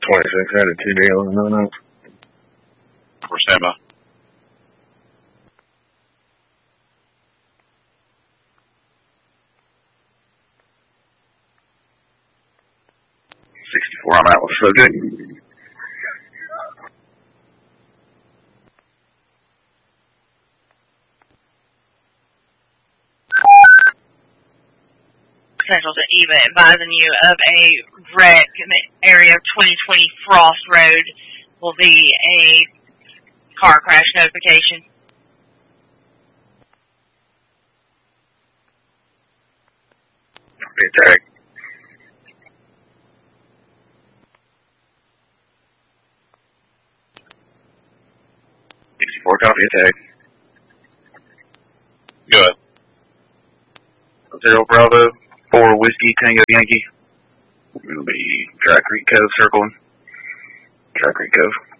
26 had a 2 deal and no. For standby. I'm out with subject. Central to Eva advising you of a wreck in the area of 2020 Frost Road. Will be a car crash notification. Okay, tag. Copy tag. Good. Zero Bravo, 4 Whiskey Tango Yankee. It'll be Dry Creek Cove circling. Dry Creek Cove.